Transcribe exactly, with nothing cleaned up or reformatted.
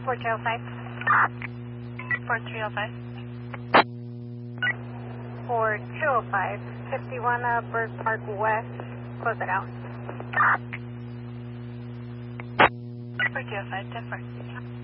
four two oh five. four three oh five. four two oh five. fifty-one uh, Bird Park West. Close it out. four two oh five, ten four.